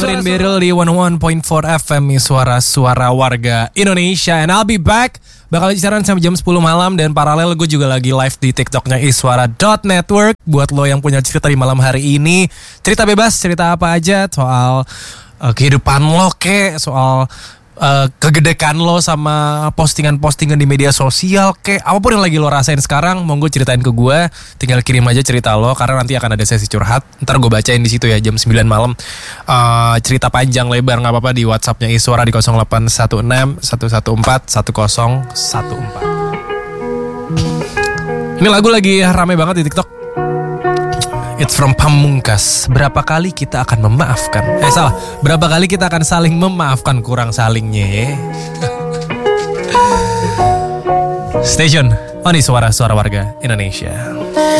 dengerin Birul di 101.4 FM, suara-suara warga Indonesia. And I'll be back. Bakal siaran sampai jam 10 malam. Dan paralel gue juga lagi live di TikToknya iswara.network. Buat lo yang punya cerita di malam hari ini, cerita bebas, cerita apa aja. Soal kehidupan lo kek, soal kegedekan lo sama postingan-postingan di media sosial kek, apapun yang lagi lo rasain sekarang, monggo ceritain ke gue. Tinggal kirim aja cerita lo, karena nanti akan ada sesi curhat. Ntar gue bacain di situ ya jam 9 malam. Cerita panjang lebar nggak apa-apa di WhatsAppnya Iswara di 0816 114 1014. Ini lagu lagi rame banget di TikTok. It's from Pamungkas. Berapa kali kita akan memaafkan? Salah. Berapa kali kita akan saling memaafkan, kurang salingnya ya. Station. Oh, ini suara-suara warga Indonesia.